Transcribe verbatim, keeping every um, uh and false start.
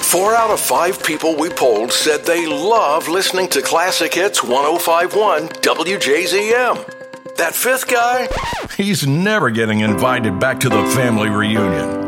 Four out of five people we polled said they love listening to Classic Hits one oh five point one W J Z M. That fifth guy, he's never getting invited back to the family reunion.